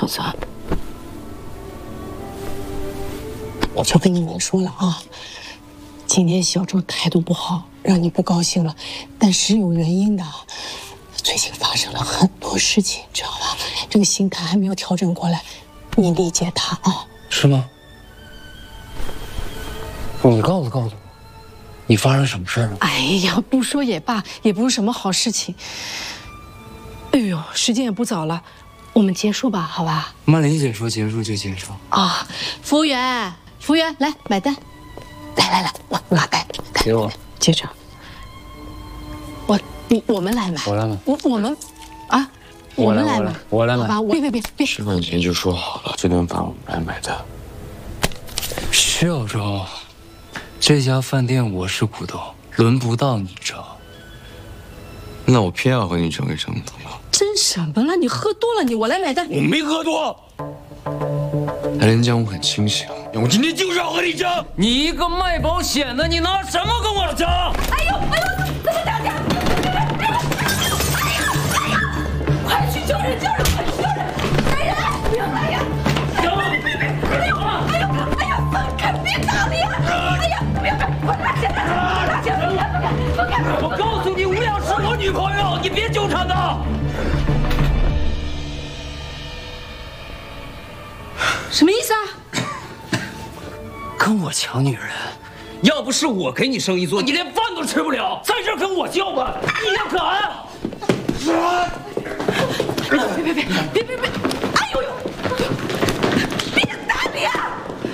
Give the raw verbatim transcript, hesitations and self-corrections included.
子，我就跟你们说了啊，今天小周态度不好，让你不高兴了，但是有原因的。最近发生了很多事情，知道吧？这个心态还没有调整过来，你理解他啊？ 是吗？你告诉告诉我，你发生什么事了？ 哎呀，不说也罢，也不是什么好事情。哎呦，时间也不早了，我们结束吧，好吧？ 曼玲姐说结束就结束啊！服务员，服务员，来买单。来来来，我拿单， 给我。 接着，我你我们来买， 我来买。 我我们，啊，我们来买， 我来买。 好吧，我别别别别， 吃饭前就说好了，这顿饭我们来买的。 徐小周，这家饭店我是股东，轮不到你争。 那我偏要和你争一争，怎么？ 争什么了？你喝多了，你我来买单。 我没喝多。来连江，我很清醒，我今天就是要和你争。 你一个卖保险的，你拿什么跟我争？ 哎呦哎呦，这是大家！哎呀哎呀！快去救人救人快去救人！来人！不要来呀！哎呦哎呦哎呦哎呦！放开！别打了呀！哎呀！不要快快拿钱拿钱！放开放开！ 我告诉你，吴雅是我女朋友，你别纠缠她。 什么意思啊？ 跟我抢女人，要不是我给你生意做，你连饭都吃不了，在这跟我叫板，你要敢？ 别别别别别别别！哎呦呦！